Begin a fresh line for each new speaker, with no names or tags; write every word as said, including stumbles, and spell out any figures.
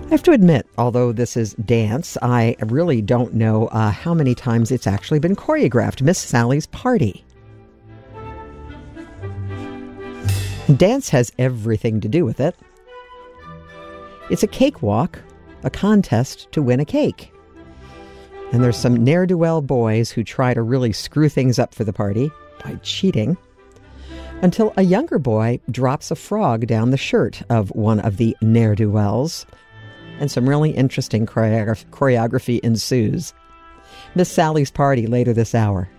I have to admit, although this is dance, I really don't know uh, how many times it's actually been choreographed. Miss Sally's Party. Dance has everything to do with it. It's a cakewalk, a contest to win a cake. And there's some ne'er-do-well boys who try to really screw things up for the party by cheating, until a younger boy drops a frog down the shirt of one of the ne'er-do-wells, and some really interesting choreograph- choreography ensues. Miss Sally's Party later this hour.